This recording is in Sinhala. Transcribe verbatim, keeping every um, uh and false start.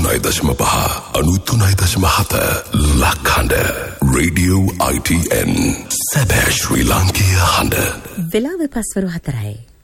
අනූතුනයි දශම පහ අනූතුනයි දශම හත ලක්හඬ රේඩියෝ I T N සැබෑ ශ්‍රී ලාංකීය හඬ. වෙලාව පස්වරු හතරයි.